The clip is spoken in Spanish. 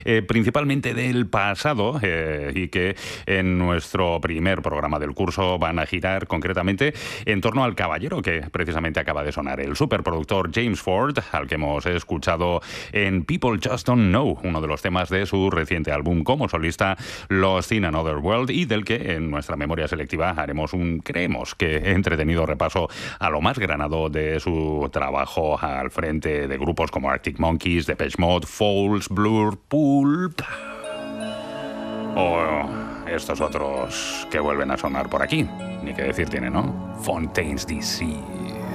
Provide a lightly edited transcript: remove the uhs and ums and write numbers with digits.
principalmente del pasado, y que en nuestro primer programa del curso van a girar concretamente en torno al caballero que precisamente acaba de sonar, el superproductor James Ford, al que hemos escuchado en People Just Don't Know, uno de los temas de su reciente álbum como solista, Lost in Another World, y del que en nuestra memoria selectiva haremos creemos que entretenido repaso a lo más granado de su trabajo al frente de grupos como Arctic Monkeys, Depeche Mode, Falls, Blur, Pulp o estos otros que vuelven a sonar por aquí. Ni qué decir tiene, ¿no? Fontaines DC.